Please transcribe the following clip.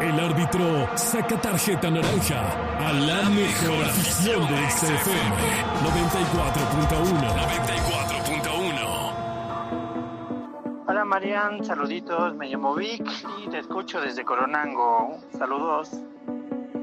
El árbitro saca tarjeta naranja a la mejor afición de XFM 94.1. 94.1. Hola Marian, saluditos, me llamo Vic y te escucho desde Coronango. Saludos.